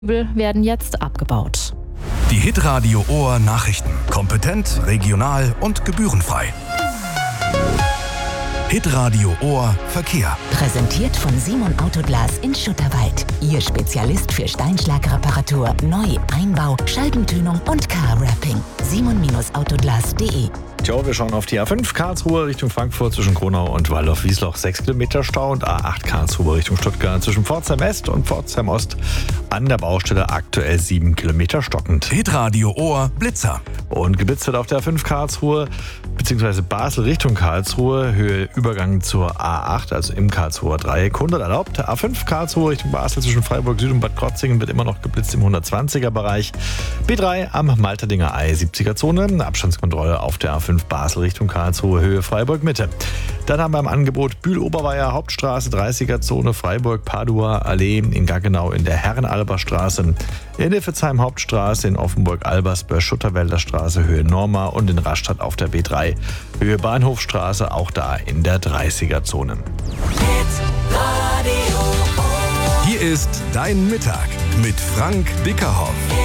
werden jetzt abgebaut. Die Hitradio Ohr Nachrichten. Kompetent, regional und gebührenfrei. Hitradio Ohr Verkehr. Präsentiert von Simon Autoglas in Schutterwald. Ihr Spezialist für Steinschlagreparatur, Neu-, Einbau, Scheibentönung und Car-Wrapping. simon-autoglas.de. Tja, wir schauen auf die A5 Karlsruhe Richtung Frankfurt zwischen Kronau und Waldorf-Wiesloch 6 Kilometer Stau und A8 Karlsruhe Richtung Stuttgart zwischen Pforzheim West und Pforzheim Ost an der Baustelle aktuell 7 Kilometer stockend. Hitradio Ohr Blitzer. Und geblitzt wird auf der A5 Karlsruhe bzw. Basel Richtung Karlsruhe, Höhe Übergang zur A8, also im Karlsruher Dreieck. 100 erlaubt. A5 Karlsruhe Richtung Basel zwischen Freiburg Süd und Bad Krotzingen wird immer noch geblitzt im 120er Bereich. B3 am Malterdinger Ei 70er Zone, Abstandskontrolle auf der A5 Basel Richtung Karlsruhe, Höhe Freiburg Mitte. Dann haben wir im Angebot Bühl-Oberweier Hauptstraße 30er Zone, Freiburg Padua Allee in Gaggenau in der Herrenalberstraße, in Iffezheim Hauptstraße, in Offenburg-Albersbösch Schutterwälder Straße, Höhe Norma und in Rastatt auf der B3, Höhe Bahnhofstraße, auch da in der 30er Zone. Hier ist Dein Mittag mit Frank Bickerhoff.